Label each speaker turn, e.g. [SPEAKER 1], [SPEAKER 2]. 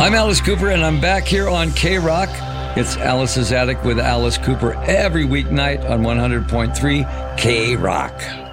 [SPEAKER 1] I'm Alice Cooper, and I'm back here on K-Rock. It's Alice's Attic with Alice Cooper every weeknight on 100.3 K-Rock.